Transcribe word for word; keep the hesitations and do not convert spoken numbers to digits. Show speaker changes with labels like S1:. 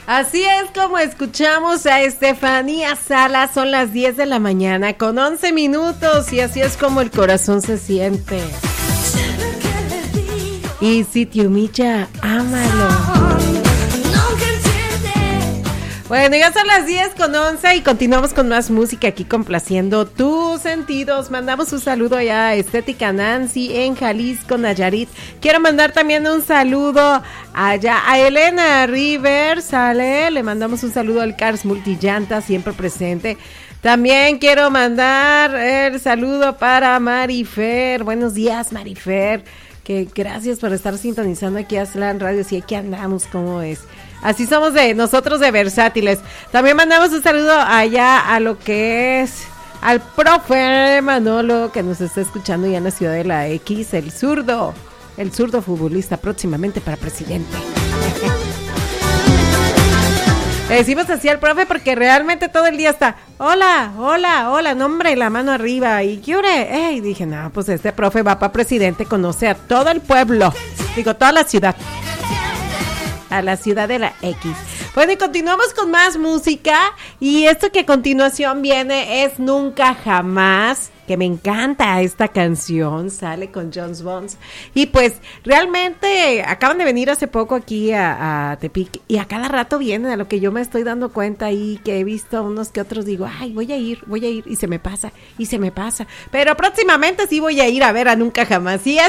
S1: Así es como escuchamos a Estefanía Salas, son las diez de la mañana con once minutos y así es como el corazón se siente. Y si te humilla, ámalo. Bueno, ya son las diez con once y continuamos con más música aquí complaciendo tus sentidos. Mandamos un saludo allá a Estética Nancy en Jalisco, Nayarit. Quiero mandar también un saludo allá a Elena Rivers, ¿sale? Le mandamos un saludo al Cars Multillanta, siempre presente. También quiero mandar el saludo para Marifer. Buenos días, Marifer. Que gracias por estar sintonizando aquí a Aslan Radio. Sí, aquí andamos, ¿cómo es? Así somos de nosotros de versátiles. También mandamos un saludo allá a lo que es al profe Manolo, que nos está escuchando ya en la ciudad de la X, el zurdo, el zurdo futbolista próximamente para presidente. Le decimos así al profe porque realmente todo el día está, hola, hola, hola, nombre, la mano arriba, y ¿qué hora? Ey, dije, no, pues este profe va para presidente, conoce a todo el pueblo, digo, toda la ciudad. A la ciudad de la X. Bueno, y continuamos con más música. Y esto que a continuación viene es Nunca Jamás, que me encanta esta canción, sale con Jones Bones. Y pues realmente acaban de venir hace poco aquí a, a Tepic y a cada rato vienen, a lo que yo me estoy dando cuenta y que he visto unos que otros, digo, ay, voy a ir, voy a ir y se me pasa, y se me pasa. Pero próximamente sí voy a ir a ver a Nunca Jamás. Y es